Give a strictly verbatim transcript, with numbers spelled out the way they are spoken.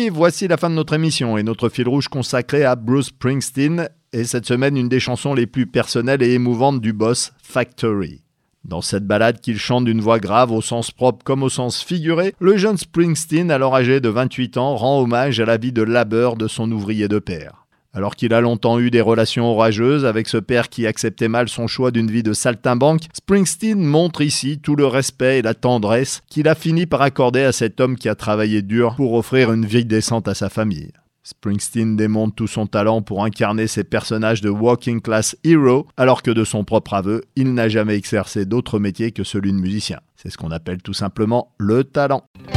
amis, voici la fin de notre émission et notre fil rouge consacré à Bruce Springsteen et cette semaine une des chansons les plus personnelles et émouvantes du boss, Factory. Dans cette ballade qu'il chante d'une voix grave au sens propre comme au sens figuré, le jeune Springsteen, alors âgé de vingt-huit ans, rend hommage à la vie de labeur de son ouvrier de père. Alors qu'il a longtemps eu des relations orageuses avec ce père qui acceptait mal son choix d'une vie de saltimbanque, Springsteen montre ici tout le respect et la tendresse qu'il a fini par accorder à cet homme qui a travaillé dur pour offrir une vie décente à sa famille. Springsteen démontre tout son talent pour incarner ces personnages de working class hero, alors que de son propre aveu, il n'a jamais exercé d'autre métier que celui de musicien. C'est ce qu'on appelle tout simplement le talent.